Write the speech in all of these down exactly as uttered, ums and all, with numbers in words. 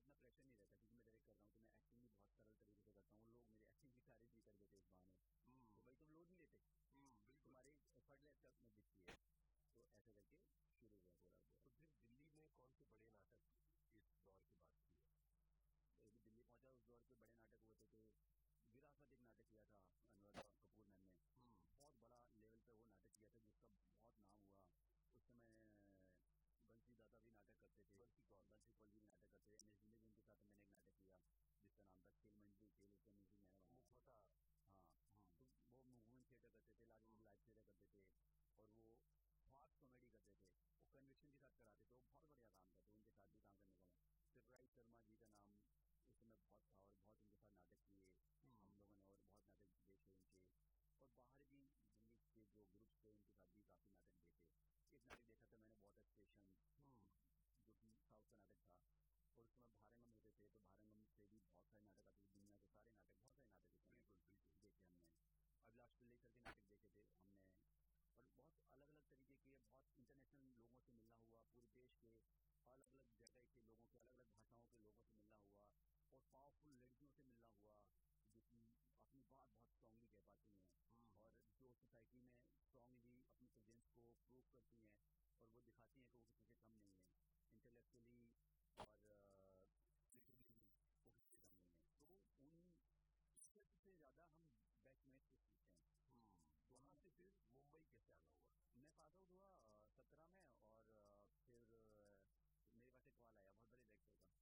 इतना प्रेशर नहीं रहता क्योंकि मैं डायरेक्ट कर रहा हूँ तो मैं एक्टिंग भी बहुत सरल तरीके से करता हूँ, लोग मेरी एक्टिंग की तारीफ भी कर देते इस बहाने। तो भाई तुम लोड नहीं लेते, तुम्हारी एफर्ट लेस में दिखती है, तो ऐसे करके शुरू हुआ पूरा। तो फिर दिल्ली में कौन से बड़े नाटक इस दौर की बात की है? दिल्ली पहुंचा उस दौर के बड़े नाटक हुए थे, विरासत एक नाटक किया था अनुराधा कपूर मैम ने, बहुत बड़ा लेवल पे वो नाटक किया था जिसका बहुत नाम हुआ। उस समय बंसी दादा भी नाटक करते थे, बंसी कौल बंसी कौल भी नाटक करते थे। एम एस जिंदगी उनके साथ मैंने एक नाटक किया जिसका नाम था खेल मंडी, खेल उसका म्यूजिक मैंने बनाया। हाँ हाँ, तो वो मूवमेंट थिएटर करते थे, लाइव लाइव थिएटर करते थे और वो फास्ट कॉमेडी करते थे, वो कन्विक्शन के साथ कराते थे, वो बहुत बढ़िया काम करते, उनके साथ भी काम करने का। फिर राय शर्मा जी का नाम उस समय बहुत था और बहुत उनके साथ नाटक किए हम लोगों ने, और बहुत नाटक देखे उनके, और बाहर भी दिल्ली के जो ग्रुप्स थे उनके साथ भी काफ़ी नाटक देखे। एक नाटक देखा था मैंने वाटर स्टेशन, जो कि साउथ का नाटक था, और उस समय भारंगम होते थे, तो भारंगम से भी बहुत सारे नाटक आते थे, दुनिया के सारे नाटक, बहुत सारे नाटक बिल्कुल देखे हमने। अभिलाष पिल्ले सर के नाटक देखे थे हमने, और बहुत अलग अलग तरीके के, बहुत इंटरनेशनल लोगों से मिलना हुआ, पूरे देश के अलग अलग जगह के लोगों के, अलग अलग भाषाओं के लोगों से मिलना हुआ, और पावरफुल लड़कियों से मिलना हुआ जो कि अपनी बात बहुत स्ट्रांगली कह पाती हैं और जो सोसाइटी में स्ट्रांगली अपनी प्रेजेंस को प्रूव करती हैं और वो दिखाती हैं कि वो किसी से कम नहीं है इंटेलेक्चुअली और लिटरली वो किसी से कम नहीं है। तो उन से ज़्यादा हम बैचमेट से सीखते हैं। वहाँ से फिर मुंबई कैसे आना हुआ? मैं पास आउट हुआ सत्रह में, और फिर मेरे पास एक कॉल आया बहुत बड़े डायरेक्टर का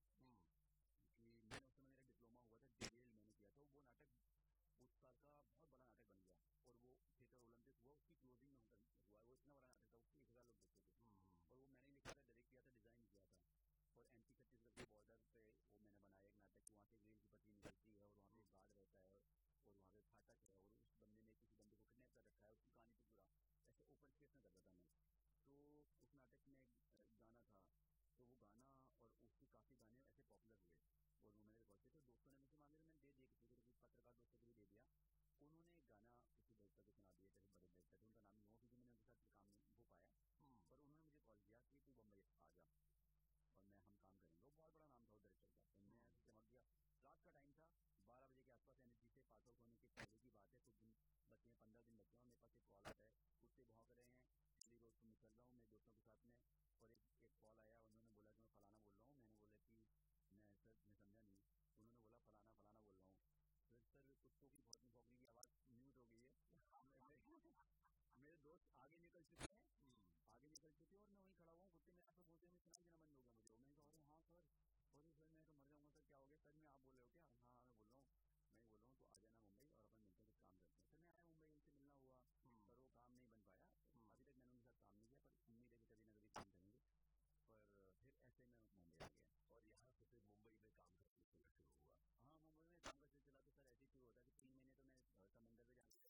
कि मैंने उस समय मेरा डिप्लोमा हुआ था, डीएल मैंने किया था, वो नाटक उस साल का बहुत बड़ा नाटक बन गया और वो थिएटर ओलंपिक हुआ, उसकी क्लोजिंग में हुआ, वो इतना बड़ा नाटक था, उसकी एक हज़ार लोग देखते थे, और वो मैंने लिखा था, डायरेक्ट किया था, डिज़ाइन किया था। और एमपी छत्तीसगढ़ के बॉर्डर पे वो मैंने बनाया एक नाटक, वहाँ से एक रेल की पटरी निकलती है और वहाँ पे एक गार्ड रहता है और वहाँ पे फाटक है और उस बंदे ने किसी बंदे को किडनैप कर रखा है, उसकी कहानी तो पूरा ऐसे ओपन स्पेस में करता था मैं। तो उस नाटक में गाना था, तो वो गाना और उसके काफ़ी गाने ऐसे पॉपुलर हुए और वो मैंने रिकॉर्ड किया। तो दोस्तों ने मुझे मांगे, मैंने दे दिया, किसी को पत्रकार दोस्तों को भी दे दिया। उन्होंने गाना किसी डायरेक्टर को सुना दिया, जैसे बड़े डायरेक्टर थे, उनका नाम नहीं हुआ क्योंकि मैंने उनके साथ काम नहीं हो पाया, पर उन्होंने मुझे कॉल किया कि तू बम्बई आ जा और मैं हम काम करेंगे। वो बहुत बड़ा नाम था वो डायरेक्टर का, तो मैं चमक गया। रात का टाइम था, बारह बजे के आसपास एनर्जी से पास आउट होने के पहले की बात है, कुछ दिन बचे हैं, पंद्रह दिन बचे हैं, और मेरे पास एक कॉल आता है, कुत्ते भौंक रहे हैं, दिल्ली रोड पर निकल रहा हूँ मेरे दोस्तों के साथ में, और एक एक कॉल आया, उन्होंने बोला कि मैं फलाना बोल रहा हूँ। मैंने बोला कि मैं सर मैं समझा नहीं। उन्होंने बोला फलाना फलाना बोल रहा हूँ। सर सर कुत्तों की बहुत भौंकने की आवाज़ म्यूट हो गई है। मेरे दोस्त आगे निकल चुके हैं, आगे निकल चुके हैं और मैं वहीं खड़ा हुआ हूँ, कुत्ते मेरे आंसू बोलते हैं, सुनाई देना बंद हो गया मुझे। मैं कहा अरे हाँ सर, अरे सर मैं तो मर जाऊंगा सर, क्या हो गया सर? मैं आप बोल रहे हो क्या? हाँ हाँ मैं बोल रहा हूँ, मैं बोल रहा हूँ तो आ जाना मुंबई और अपन मिलकर कुछ काम करते हैं। सर मैं आया मुंबई, उनसे मिलना हुआ पर वो काम नहीं बन पाया, अभी तक मैंने उनके साथ काम नहीं किया, पर उम्मीद है कि कभी ना कभी काम करेंगे। पर फिर ऐसे में मुंबई आ गया और यहाँ से फिर मुंबई में काम का सिलसिला शुरू हुआ। हाँ मुंबई में काम का सिलसिला तो सर ऐसे शुरू होता है कि तीन महीने तो मैं समंदर पे जाने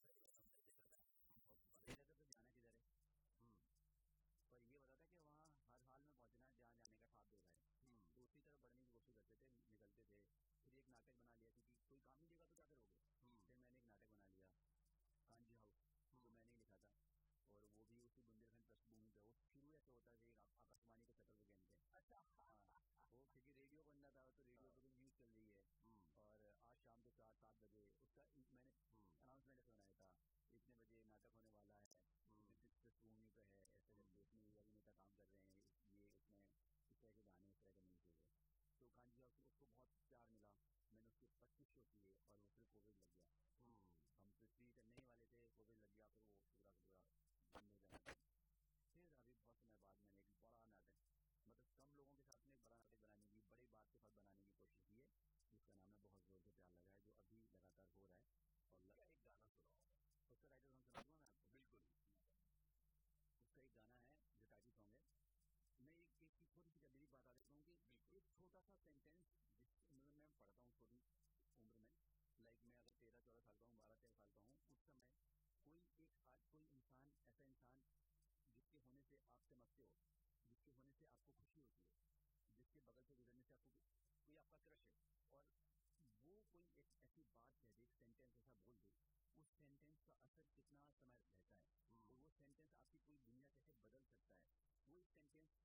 तो जाना किधर है, पर ये बताता है कि वहाँ हर हाल में पहुँचना है जहाँ जाने का ख्वाब देखा है, तो उसी तरह बढ़ने की कोशिश करते थे, निकलते थे। फिर एक नाटक बना लिया क्योंकि कोई काम नहीं देगा तो क्या करोगे। फिर मैंने एक नाटक बना लिया कांजी हाउस, तो मैंने ही लिखा था और वो भी उसी बुंदेलखंड पृष्ठभूमि पे। वो शुरू ऐसे होता है आकाशवाणी के शटर को कहते हैं। अच्छा वो क्योंकि रेडियो बनना था तो रेडियो पे न्यूज चल रही है और आज शाम को चार सात बजे उसका मैंने अनाउंसमेंट बनाया था, इतने बजे नाटक होने वाला है, पृष्ठभूमि पे है, ऐसे करके इसमें ये अभिनेता काम कर रहे हैं, ये इसमें इस तरह के गाने इस तरह का न्यूज हुए। तो कांजी हाउस उसको बहुत प्यार मिला, मैंने उसके पच्चीस शो किए और वो फिर कोविड लग गया। हम पृथ्वी करने ही वाले थे, कोविड लग गया, फिर वो पूरा पूरा बंद हो जाना। फिर अभी बहुत समय बाद मैंने एक बड़ा नाटक, मतलब कम लोगों के साथ में एक बड़ा नाटक बनाने की, बड़ी बात के साथ बनाने की कोशिश की है, जिसका नाम है बहुत जोर से प्यार लगा है, जो अभी लगातार हो रहा है। और एक गाना सुनाओ, उसका टाइटल सॉन्ग सुना दूंगा मैं आपको। बिल्कुल, उसका एक गाना है जो टाइटल सॉन्ग है। मैं एक एक की छोटी सी गंभीर बात आ देता हूँ कि एक छोटा सा सेंटेंस जिसमें मैं पढ़ता हूँ छोटी उम्र में, लाइक मैं अगर तेरह चौदह साल का हूँ, बारह तेरह साल का हूँ, उस समय कोई एक हाथ कोई इंसान, ऐसा इंसान जिसके होने से आप चमकते हो, जिसके होने से आपको खुशी होती है, जिसके बगल से गुजरने से आपको कोई आपका क्रश है, और वो कोई एक ऐसी बात कह दे, एक सेंटेंस ऐसा बोल दे, उस सेंटेंस का असर कितना समय रहता है और वो सेंटेंस आपकी पूरी दुनिया कैसे बदल सकता है, वो एक सेंटेंस